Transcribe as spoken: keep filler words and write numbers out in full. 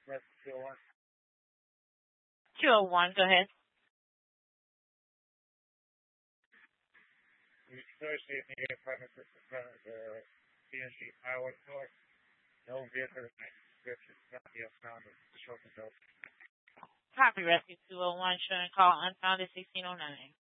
two oh one, go ahead. Copy rescue two oh one, showing call unfounded sixteen oh nine.